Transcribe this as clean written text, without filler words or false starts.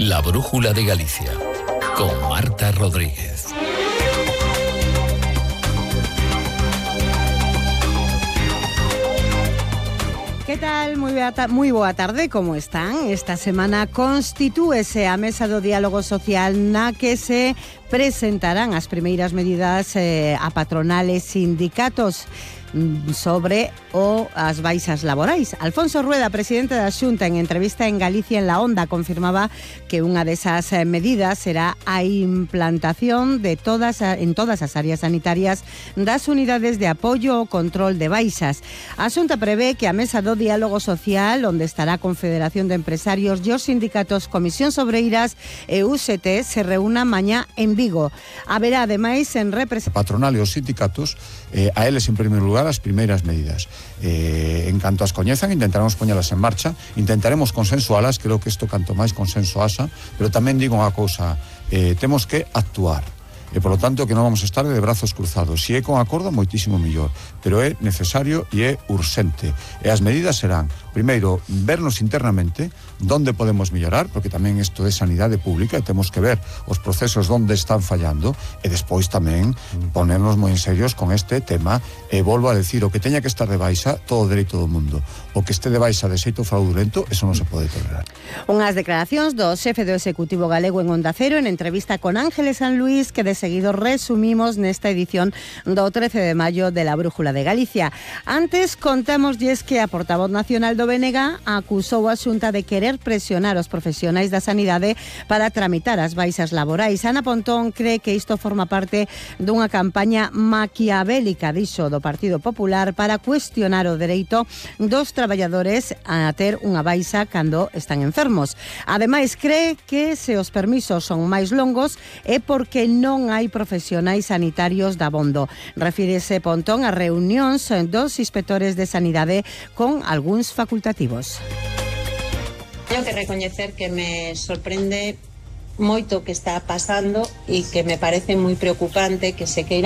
La Brújula de Galicia, con Marta Rodríguez. Que tal? Moi boa tarde, como están? Esta semana constitúese a Mesa do Diálogo Social na que se presentarán as primeiras medidas a patronales sindicatos sobre as baixas laborais. Alfonso Rueda, presidente da Xunta, en entrevista en Galicia en La Onda, confirmaba que unha desas medidas será a implantación de en todas as áreas sanitarias das unidades de apoio ao control de baixas. A Xunta prevé que a Mesa do Diálogo Social, onde estará a Confederación de Empresarios e os sindicatos Comisións Obreiras e UGT, se reúna mañá en Vigo. Haberá, ademais, en representación patronal e os sindicatos, a eles, en primeiro lugar, as primeiras medidas. En canto as coñezan, intentaremos poñelas en marcha, intentaremos consensualas. Creo que isto canto máis consenso haxa, pero tamén digo unha cousa, temos que actuar. E, polo tanto, que non vamos a estar de brazos cruzados. Se é con acordo, moitísimo mellor, pero é necesario e é urxente. E as medidas serán, primeiro, vernos internamente donde podemos mellorar, porque tamén isto é sanidade pública e temos que ver os procesos onde están fallando, e despois tamén ponernos moi en serios con este tema. E volvo a decir, o que teña que estar de baixa, todo o dereito do mundo. O que este de baixa de xeito fraudulento, eso non se pode tolerar. Unhas declaracións do xefe do Executivo Galego en Onda Cero en entrevista con Ángeles San Luis, que de seguido resumimos nesta edición do 13 de maio de la Brújula de Galicia. Antes contámoslles que a portavoz nacional do BNG acusou a Xunta de querer presionar os profesionais da sanidade para tramitar as baixas laborais. Ana Pontón cree que isto forma parte dunha campaña maquiavélica, dixo, do Partido Popular para cuestionar o dereito dos traballadores a ter unha baixa cando están enfermos. Ademais, cree que se os permisos son máis longos é porque non hai profesionais sanitarios dabondo. Refírese Pontón a reunións dos inspectores de sanidade con algúns facultativos. Teño que recoñecer que me sorprende moito que está pasando e que me parece moi preocupante que se queira